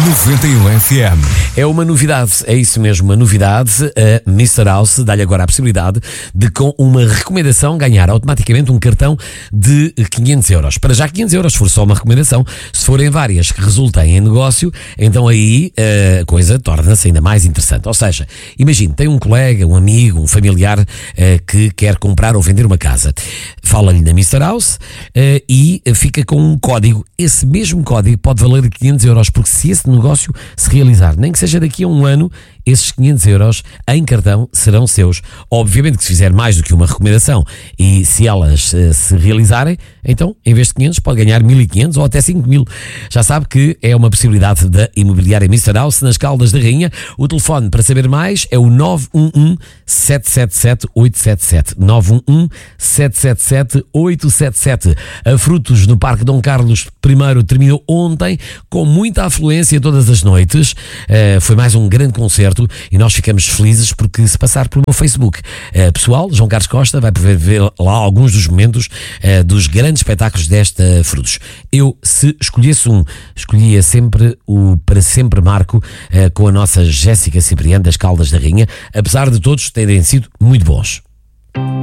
91 FM. É uma novidade, é isso mesmo, uma novidade. A Mr. House dá-lhe agora a possibilidade de, com uma recomendação, ganhar automaticamente um cartão de 500 euros. Para já 500 euros, se for só uma recomendação. Se forem várias que resultem em negócio, então aí a coisa torna-se ainda mais interessante. Ou seja, imagine, tem um colega, um amigo, um familiar que quer comprar ou vender uma casa. Fala-lhe na Mr. House e fica com um código. Esse mesmo código pode valer 500 euros, porque se esse negócio se realizar, nem que seja daqui a um ano, esses 500 euros em cartão serão seus. Obviamente que se fizer mais do que uma recomendação e se elas se realizarem, então em vez de 500 pode ganhar 1.500 ou até 5.000. Já sabe que é uma possibilidade da imobiliária Mr. House nas Caldas da Rainha. O telefone para saber mais é o 911 777 877. 911 777 877. A Frutos no Parque Dom Carlos I terminou ontem com muita afluência todas as noites. Foi mais um grande concerto e nós ficamos felizes porque, se passar pelo meu Facebook pessoal, João Carlos Costa, vai poder ver lá alguns dos momentos dos grandes espetáculos desta Frutos. Eu, se escolhesse escolhia sempre o Para Sempre Marco, com a nossa Jéssica Cipriano das Caldas da Rainha, apesar de todos terem sido muito bons.